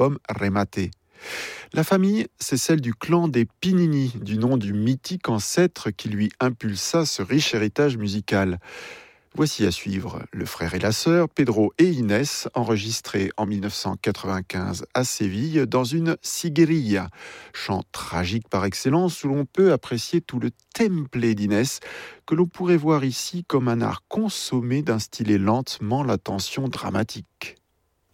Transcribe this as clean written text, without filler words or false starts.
l'album Remate. La famille, c'est celle du clan des Pinini, du nom du mythique ancêtre qui lui impulsa ce riche héritage musical. Voici à suivre le frère et la sœur, Pedro et Inès, enregistrés en 1995 à Séville dans une siguería, chant tragique par excellence où l'on peut apprécier tout le temple d'Inès, que l'on pourrait voir ici comme un art consommé d'instiller lentement la tension dramatique.